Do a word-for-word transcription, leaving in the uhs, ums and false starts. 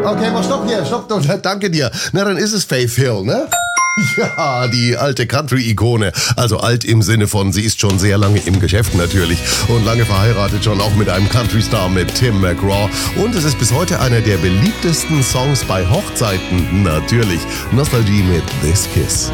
Okay, mal stopp hier, stopp, stopp, danke dir. Na, dann ist es Faith Hill, ne? Ja, die alte Country-Ikone. Also alt im Sinne von, sie ist schon sehr lange im Geschäft natürlich und lange verheiratet schon auch mit einem Country-Star, mit Tim McGraw. Und es ist bis heute einer der beliebtesten Songs bei Hochzeiten. Natürlich, Nostalgie mit This Kiss.